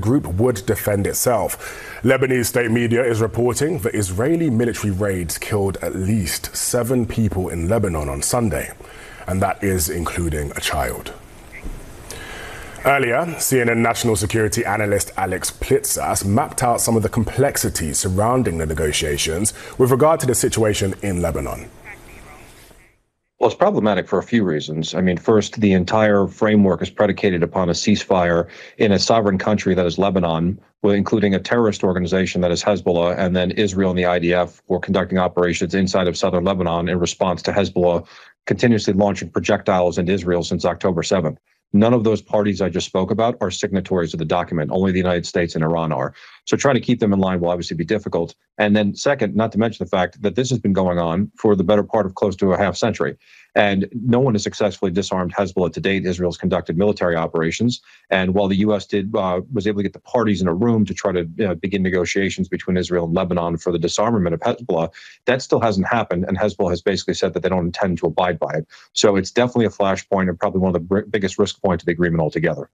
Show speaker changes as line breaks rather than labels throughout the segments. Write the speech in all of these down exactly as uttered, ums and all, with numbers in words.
group would defend itself. Lebanese state media is reporting that Israeli military raids killed at least seven people in Lebanon on Sunday, and that is including a child. Earlier, C N N national security analyst Alex Plitzas mapped out some of the complexities surrounding the negotiations with regard to the situation in Lebanon.
Well, it's problematic for a few reasons. I mean, first, the entire framework is predicated upon a ceasefire in a sovereign country that is Lebanon, including a terrorist organization that is Hezbollah, and then Israel and the I D F were conducting operations inside of southern Lebanon in response to Hezbollah continuously launching projectiles into Israel since October seventh. None of those parties I just spoke about are signatories of the document. Only the United States and Iran are. So trying to keep them in line will obviously be difficult. And then second, not to mention the fact that this has been going on for the better part of close to a half century. And no one has successfully disarmed Hezbollah to date. Israel's conducted military operations. And while the U S did uh, was able to get the parties in a room to try to uh, begin negotiations between Israel and Lebanon for the disarmament of Hezbollah, that still hasn't happened. And Hezbollah has basically said that they don't intend to abide by it. So it's definitely a flashpoint and probably one of the b- biggest risk points of the agreement altogether.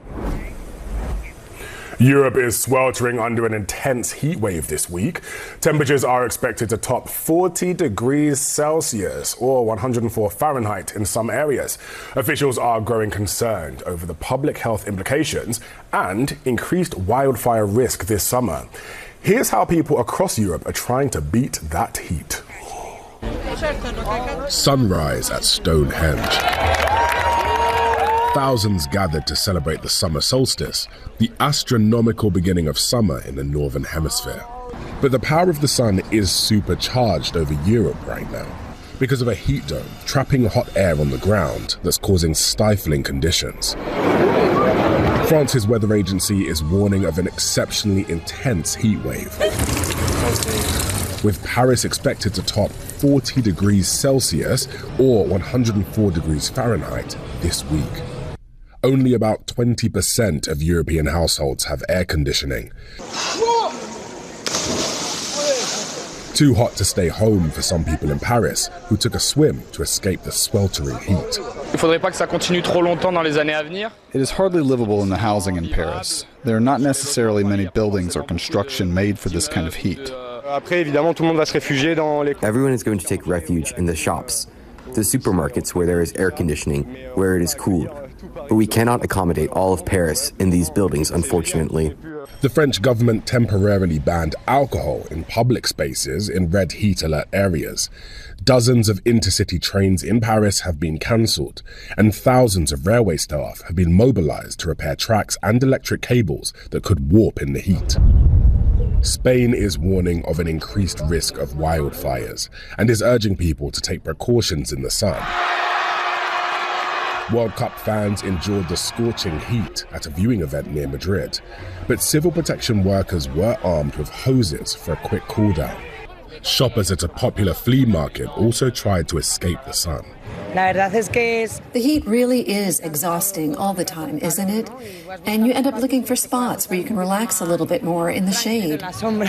Europe is sweltering under an intense heat wave this week. Temperatures are expected to top forty degrees Celsius or one hundred four Fahrenheit in some areas. Officials are growing concerned over the public health implications and increased wildfire risk this summer. Here's how people across Europe are trying to beat that heat.
Sunrise at Stonehenge. Thousands gathered to celebrate the summer solstice, the astronomical beginning of summer in the northern hemisphere. But the power of the sun is supercharged over Europe right now because of a heat dome trapping hot air on the ground that's causing stifling conditions. France's weather agency is warning of an exceptionally intense heat wave, with Paris expected to top forty degrees Celsius or one hundred four degrees Fahrenheit this week. Only about twenty percent of European households have air conditioning. Too hot to stay home for some people in Paris, who took a swim to escape the sweltering heat.
It is hardly livable in the housing in Paris. There are not necessarily many buildings or construction made for this kind of heat.
Everyone is going to take refuge in the shops, the supermarkets where there is air conditioning, where it is cool. But we cannot accommodate all of Paris in these buildings, unfortunately.
The French government temporarily banned alcohol in public spaces in red heat alert areas. Dozens of intercity trains in Paris have been cancelled, and thousands of railway staff have been mobilized to repair tracks and electric cables that could warp in the heat. Spain is warning of an increased risk of wildfires and is urging people to take precautions in the sun. World Cup fans endured the scorching heat at a viewing event near Madrid, but civil protection workers were armed with hoses for a quick cool-down. Shoppers at a popular flea market also tried to escape the sun.
The heat really is exhausting all the time, isn't it? And you end up looking for spots where you can relax a little bit more in the shade.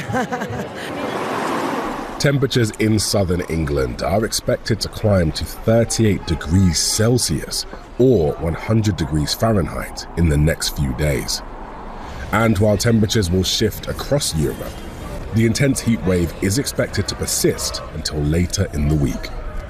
Temperatures in southern England are expected to climb to thirty-eight degrees Celsius or one hundred degrees Fahrenheit in the next few days. And while temperatures will shift across Europe, the intense heat wave is expected to persist until later in the week.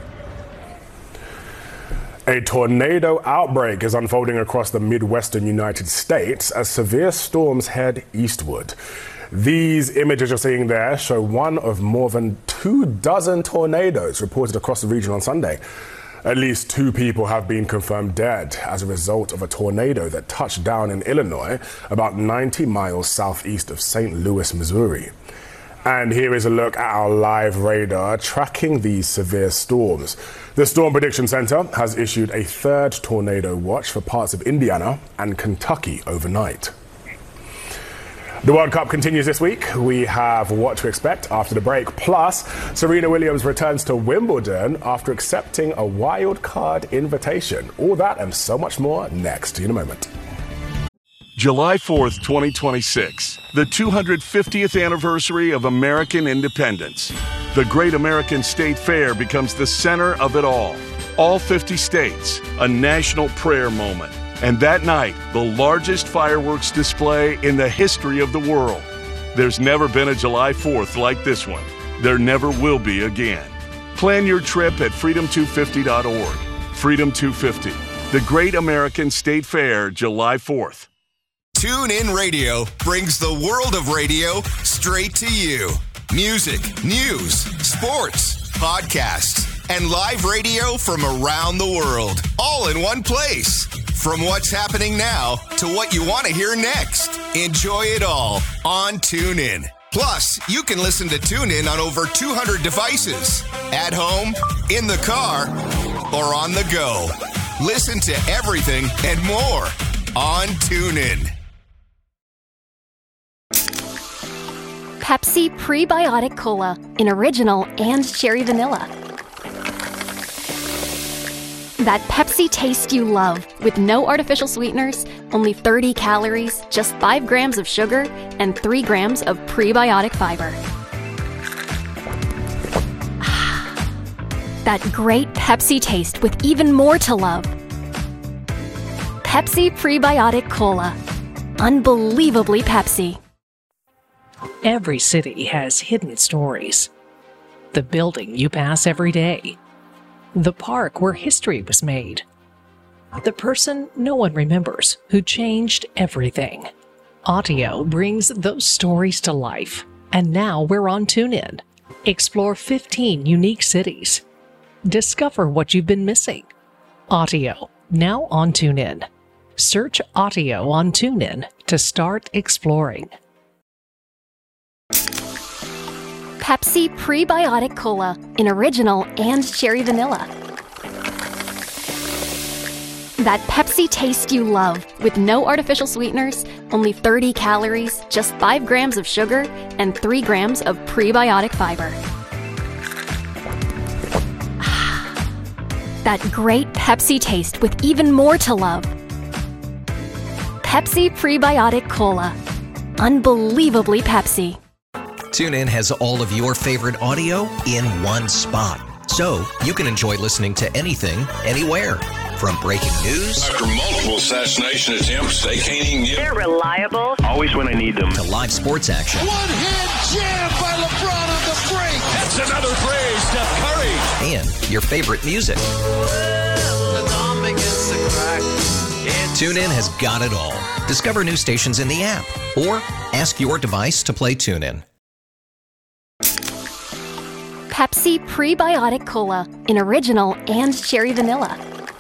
A tornado outbreak is unfolding across the Midwestern United States as severe storms head eastward. These images you're seeing there show one of more than two dozen tornadoes reported across the region on Sunday. At least two people have been confirmed dead as a result of a tornado that touched down in Illinois, about ninety miles southeast of Saint Louis, Missouri. And here is a look at our live radar tracking these severe storms. The Storm Prediction Center has issued a third tornado watch for parts of Indiana and Kentucky overnight. The World Cup continues this week. We have what to expect after the break. Plus, Serena Williams returns to Wimbledon after accepting a wild card invitation. All that and so much more next in a moment.
July fourth, twenty twenty-six, the two hundred fiftieth anniversary of American independence. The Great American State Fair becomes the center of it all. All fifty states, a national prayer moment. And that night, the largest fireworks display in the history of the world. There's never been a July fourth like this one. There never will be again. Plan your trip at freedom two fifty dot org. Freedom two fifty, the Great American State Fair, July fourth.
TuneIn Radio brings the world of radio straight to you. Music, news, sports, podcasts, and live radio from around the world, all in one place. From what's happening now to what you want to hear next. Enjoy it all on TuneIn. Plus, you can listen to TuneIn on over two hundred devices. At home, in the car, or on the go. Listen to everything and more on TuneIn.
Pepsi Prebiotic Cola in original and cherry vanilla. That Pepsi taste you love with no artificial sweeteners, only thirty calories, just five grams of sugar, and three grams of prebiotic fiber. That great Pepsi taste with even more to love. Pepsi Prebiotic Cola. Unbelievably Pepsi.
Every city has hidden stories. The building you pass every day. The park where history was made. The person no one remembers who changed everything. Audio brings those stories to life. And now we're on TuneIn. Explore fifteen unique cities. Discover what you've been missing. Audio, now on TuneIn. Search Audio on TuneIn to start exploring.
Pepsi Prebiotic Cola in original and cherry vanilla. That Pepsi taste you love with no artificial sweeteners, only thirty calories, just five grams of sugar, and three grams of prebiotic fiber. That great Pepsi taste with even more to love. Pepsi Prebiotic Cola. Unbelievably Pepsi.
TuneIn has all of your favorite audio in one spot. So you can enjoy listening to anything, anywhere. From breaking news.
After multiple assassination attempts, they can't even get...
They're reliable.
Always when I need them.
To live sports action.
One-hand jam by LeBron on the break.
That's another three, Steph Curry.
And your favorite music. TuneIn has got it all. Discover new stations in the app. Or ask your device to play TuneIn.
Pepsi Prebiotic Cola in original and cherry vanilla.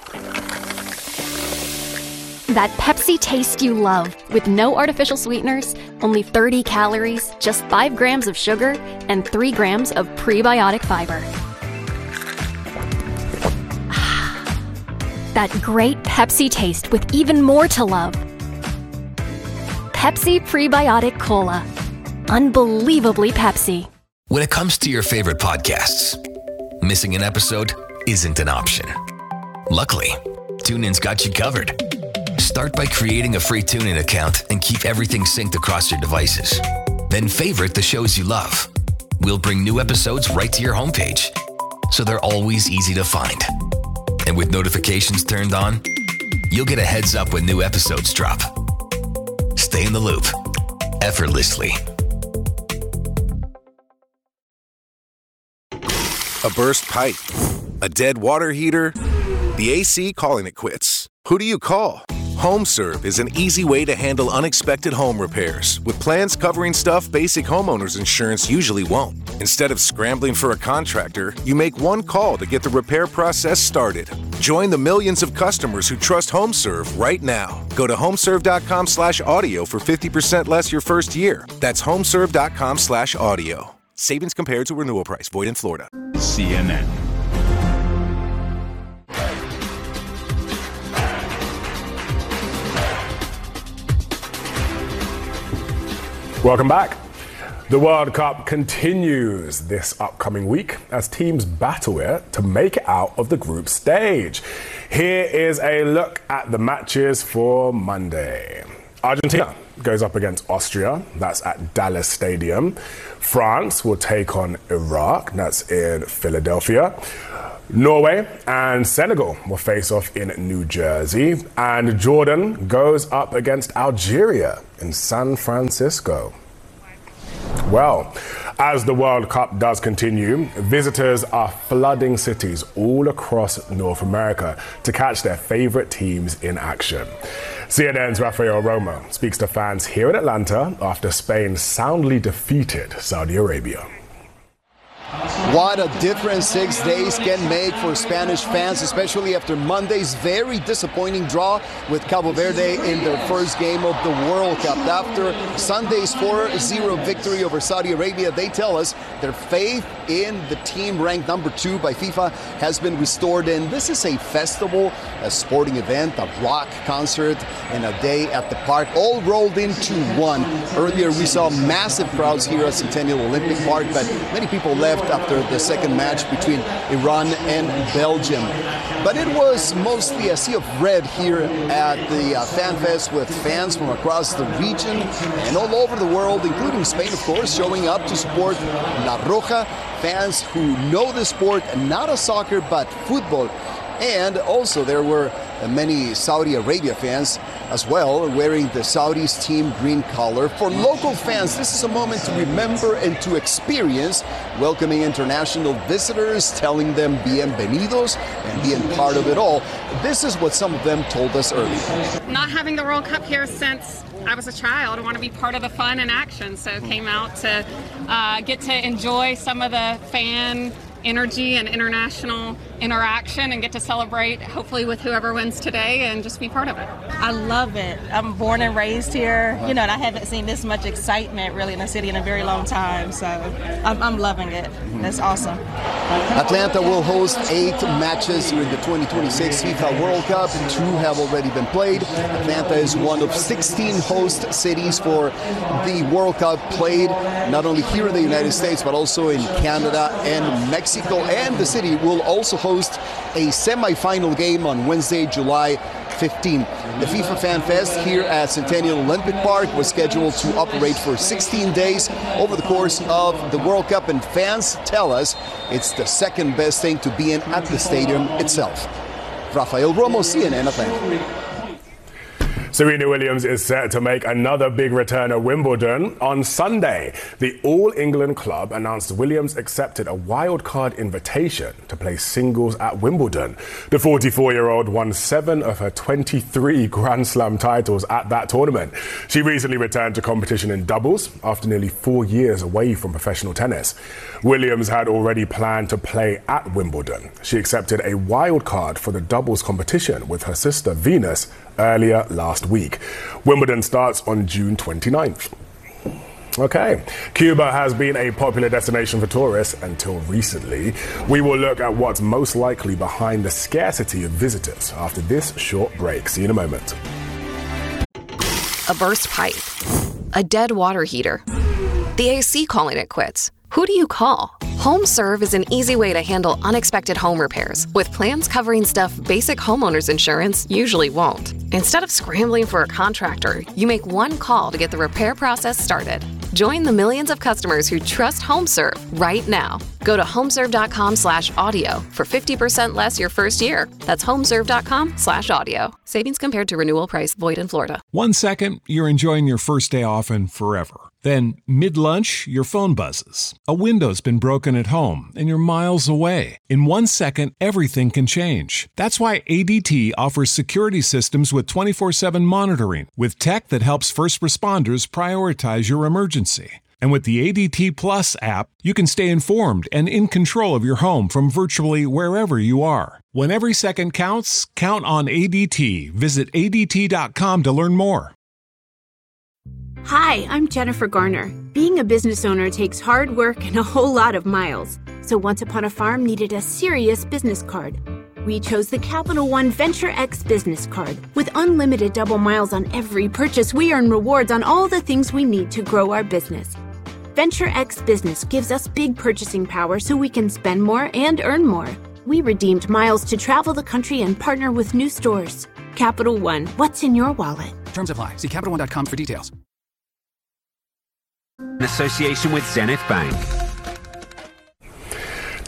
That Pepsi taste you love with no artificial sweeteners, only thirty calories, just five grams of sugar, and three grams of prebiotic fiber. That great Pepsi taste with even more to love. Pepsi Prebiotic Cola. Unbelievably Pepsi.
When it comes to your favorite podcasts, missing an episode isn't an option. Luckily, TuneIn's got you covered. Start by creating a free TuneIn account and keep everything synced across your devices. Then favorite the shows you love. We'll bring new episodes right to your homepage, so they're always easy to find. And with notifications turned on, you'll get a heads up when new episodes drop. Stay in the loop, effortlessly.
A burst pipe, a dead water heater, the A C calling it quits. Who do you call? HomeServe is an easy way to handle unexpected home repairs with plans covering stuff basic homeowners insurance usually won't. Instead of scrambling for a contractor, you make one call to get the repair process started. Join the millions of customers who trust HomeServe right now. Go to homeserve.com slash audio for fifty percent less your first year. That's homeserve.com slash audio. Savings compared to renewal price. Void in Florida.
C N N.
Welcome back. The World Cup continues this upcoming week as teams battle it to make it out of the group stage. Here is a look at the matches for Monday. Argentina goes up against Austria. That's at Dallas Stadium. France will take on Iraq. That's in Philadelphia. Norway and Senegal will face off in New Jersey, and Jordan goes up against Algeria in San Francisco. Well, as the World Cup does continue, visitors are flooding cities all across North America to catch their favorite teams in action. C N N's Rafael Romo speaks to fans here in Atlanta after Spain soundly defeated Saudi Arabia.
What a difference six days can make for Spanish fans, especially after Monday's very disappointing draw with Cabo Verde in their first game of the World Cup. After Sunday's four zero victory over Saudi Arabia, they tell us their faith in the team ranked number two by FIFA has been restored. And this is a festival, a sporting event, a rock concert, and a day at the park, all rolled into one. Earlier, we saw massive crowds here at Centennial Olympic Park, but many people left after the second match between Iran and Belgium. But it was mostly a sea of red here at the uh, Fan Fest, with fans from across the region and all over the world, including Spain, of course, showing up to support La Roja. Fans who know the sport, not a soccer, but football. And also there were many Saudi Arabia fans as well, wearing the Saudi's team green color. For local fans, this is a moment to remember and to experience, welcoming international visitors, telling them bienvenidos and being part of it all. This is what some of them told us earlier.
Not having the World Cup here since I was a child, I want to be part of the fun and action, so came out to uh, get to enjoy some of the fan energy and international interaction and get to celebrate, hopefully with whoever wins today, and just be part of it.
I love it. I'm born and raised here, you know, and I haven't seen this much excitement really in the city in a very long time, so I'm, I'm loving it. That's awesome.
Atlanta will host eight matches during the twenty twenty-six FIFA World Cup. Two have already been played. Atlanta is one of sixteen host cities for the World Cup, played not only here in the United States, but also in Canada and Mexico. And the city will also host a semi-final game on Wednesday, July fifteenth. The FIFA Fan Fest here at Centennial Olympic Park was scheduled to operate for sixteen days over the course of the World Cup, and fans tell us it's the second best thing to be in at the stadium itself. Rafael Romo, C N N Atlanta.
Serena Williams is set to make another big return at Wimbledon. On Sunday, the All England club announced Williams accepted a wildcard invitation to play singles at Wimbledon. The forty-four-year-old won seven of her twenty-three Grand Slam titles at that tournament. She recently returned to competition in doubles after nearly four years away from professional tennis. Williams had already planned to play at Wimbledon. She accepted a wildcard for the doubles competition with her sister Venus earlier last week. Wimbledon starts on June twenty-ninth. Okay, Cuba has been a popular destination for tourists until recently. We will look at what's most likely behind the scarcity of visitors after this short break. See you in a moment.
A burst pipe, a dead water heater, the A C calling it quits. Who do you call? HomeServe is an easy way to handle unexpected home repairs with plans covering stuff basic homeowners insurance usually won't. Instead of scrambling for a contractor, you make one call to get the repair process started. Join the millions of customers who trust HomeServe right now. Go to homeserve.com slash audio for fifty percent less your first year. That's homeserve.com slash audio. Savings compared to renewal price, void in Florida.
One second, you're enjoying your first day off and forever. Then, mid-lunch, your phone buzzes. A window's been broken at home, and you're miles away. In one second, everything can change. That's why A D T offers security systems with twenty-four seven monitoring, with tech that helps first responders prioritize your emergency. And with the A D T Plus app, you can stay informed and in control of your home from virtually wherever you are. When every second counts, count on A D T. Visit A D T dot com to learn more.
Hi, I'm Jennifer Garner. Being a business owner takes hard work and a whole lot of miles. So Once Upon a Farm needed a serious business card. We chose the Capital One Venture X business card. With unlimited double miles on every purchase, we earn rewards on all the things we need to grow our business. Venture X Business gives us big purchasing power so we can spend more and earn more. We redeemed miles to travel the country and partner with new stores. Capital One, what's in your wallet?
Terms apply. See Capital One dot com for details.
In association with Zenith Bank.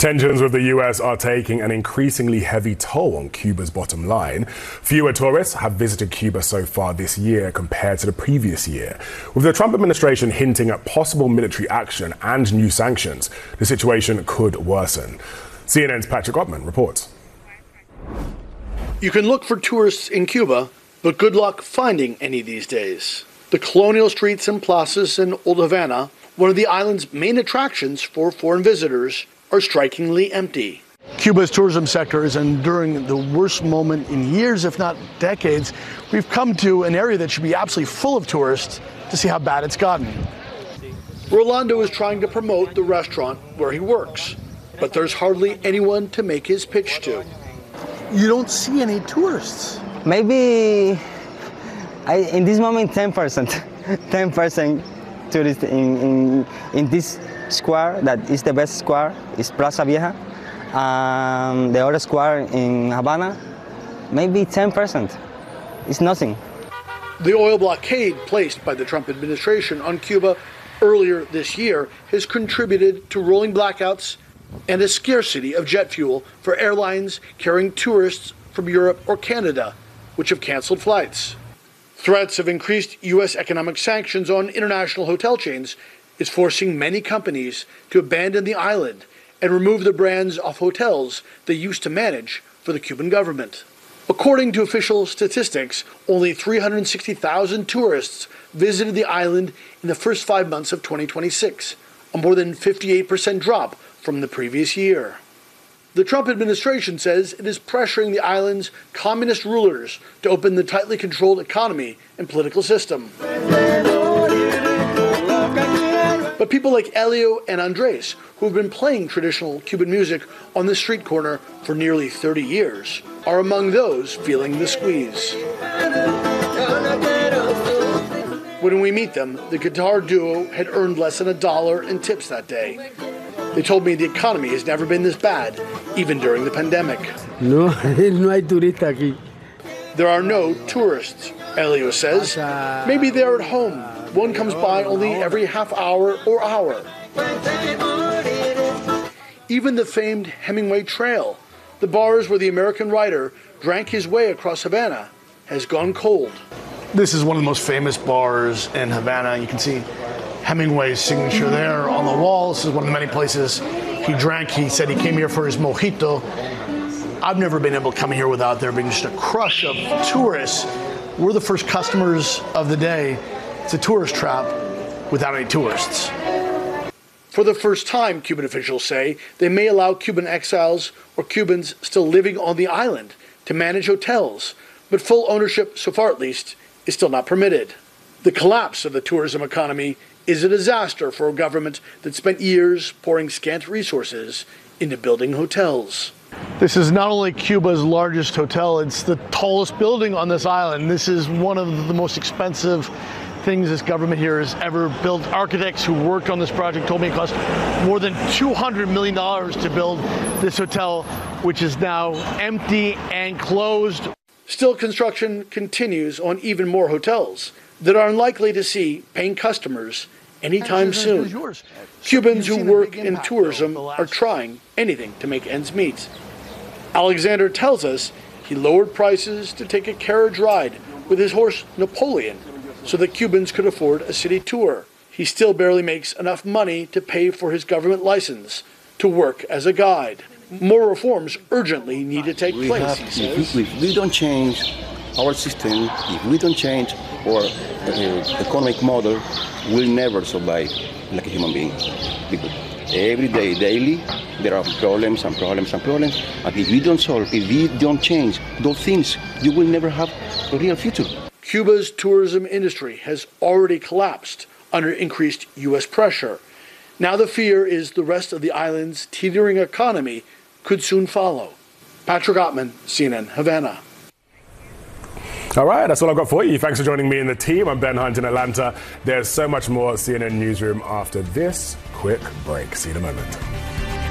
Tensions with the U S are taking an increasingly heavy toll on Cuba's bottom line. Fewer tourists have visited Cuba so far this year compared to the previous year. With the Trump administration hinting at possible military action and new sanctions, the situation could worsen. C N N's Patrick Ottman reports.
You can look for tourists in Cuba, but good luck finding any these days. The colonial streets and plazas in Old Havana, one of the island's main attractions for foreign visitors, are strikingly empty. Cuba's tourism sector is enduring the worst moment in years, if not decades. We've come to an area that should be absolutely full of tourists to see how bad it's gotten. Rolando is trying to promote the restaurant where he works, but there's hardly anyone to make his pitch to. You don't see any tourists.
Maybe I, in this moment, ten percent. ten percent tourists in, in, in this square, that is the best square, is Plaza Vieja. Um, the other square in Havana, maybe ten percent. It's nothing.
The oil blockade placed by the Trump administration on Cuba earlier this year has contributed to rolling blackouts and a scarcity of jet fuel for airlines carrying tourists from Europe or Canada, which have canceled flights. Threats of increased U S economic sanctions on international hotel chains is forcing many companies to abandon the island and remove the brands of hotels they used to manage for the Cuban government. According to official statistics, only three hundred sixty thousand tourists visited the island in the first five months of twenty twenty-six, a more than fifty-eight percent drop from the previous year. The Trump administration says it is pressuring the island's communist rulers to open the tightly controlled economy and political system. But people like Elio and Andres, who have been playing traditional Cuban music on the street corner for nearly thirty years, are among those feeling the squeeze. When we meet them, the guitar duo had earned less than a dollar in tips that day. They told me the economy has never been this bad, even during the pandemic.
No, no hay turista aquí.
There are no tourists, Elio says. Maybe they're at home. One comes by only every half hour or hour. Even the famed Hemingway Trail, the bars where the American writer drank his way across Havana, has gone cold. This is one of the most famous bars in Havana. You can see Hemingway's signature there on the wall. This is one of the many places he drank. He said he came here for his mojito. I've never been able to come here without there being just a crush of tourists. We're the first customers of the day. It's a tourist trap without any tourists. For the first time, Cuban officials say they may allow Cuban exiles or Cubans still living on the island to manage hotels, but full ownership, so far at least, is still not permitted. The collapse of the tourism economy is a disaster for a government that spent years pouring scant resources into building hotels. This is not only Cuba's largest hotel, it's the tallest building on this island. This is one of the most expensive things this government here has ever built. Architects who worked on this project told me it cost more than two hundred million dollars to build this hotel, which is now empty and closed. Still, construction continues on even more hotels that are unlikely to see paying customers anytime soon. Cubans who work in tourism are trying anything to make ends meet. Alexander tells us he lowered prices to take a carriage ride with his horse Napoleon so that Cubans could afford a city tour. He still barely makes enough money to pay for his government license to work as a guide. More reforms urgently need to take
we
place,
have,
he says.
If we, if we don't change our system, if we don't change our uh, economic model, we'll never survive like a human being. Because every day, daily, there are problems and problems and problems. And if we don't solve, if we don't change those things, you will never have a real future.
Cuba's tourism industry has already collapsed under increased U S pressure. Now the fear is the rest of the island's teetering economy could soon follow. Patrick Ottman, C N N, Havana.
All right, that's all I've got for you. Thanks for joining me and the team. I'm Ben Hunt in Atlanta. There's so much more C N N Newsroom after this quick break. See you in a moment.